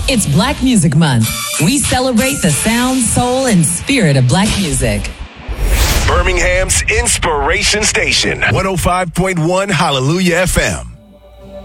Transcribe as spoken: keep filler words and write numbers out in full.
It's Black Music Month. We celebrate the sound, soul, and spirit of black music. Birmingham's Inspiration Station, one oh five point one Hallelujah F M.